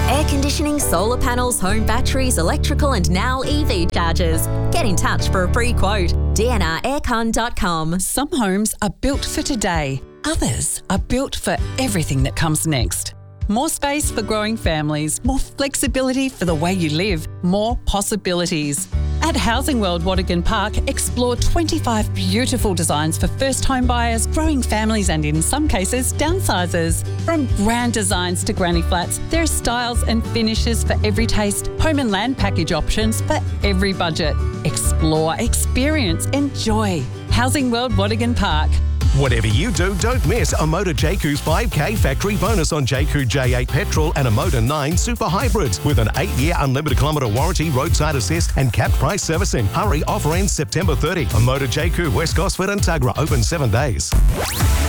Air conditioning, solar panels, home batteries, electrical and now EV chargers. Get in touch for a free quote. dnraircon.com. Some homes are built for today. Others are built for everything that comes next. More space for growing families, more flexibility for the way you live, more possibilities. At Housing World Watergan Park, explore 25 beautiful designs for first home buyers, growing families and in some cases, downsizers. From grand designs to granny flats, there are styles and finishes for every taste, home and land package options for every budget. Explore, experience, enjoy. Housing World Watergan Park. Whatever you do, don't miss a Motor Jayco's 5K factory bonus on Jayco J8 petrol and a Motor 9 super hybrids with an 8-year unlimited kilometre warranty, roadside assist and capped price servicing. Hurry, offer ends September 30. A Motor Jayco, West Gosford and Tuggerah, open 7 days.